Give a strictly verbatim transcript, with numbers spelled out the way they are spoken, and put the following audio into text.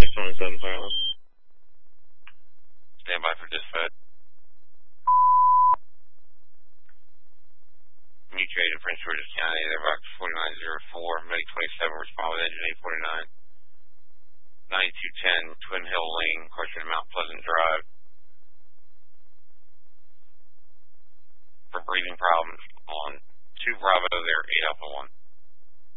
six one seven pilot. Stand by for dispatch. Mutated Prince George's County, Airbox forty-nine oh four, May twenty-seven, respond with engine eight forty-nine. ninety-two ten, Twin Hill Lane, Carson Mount Pleasant Drive. For breathing problems on two Bravo there, eight Alpha one.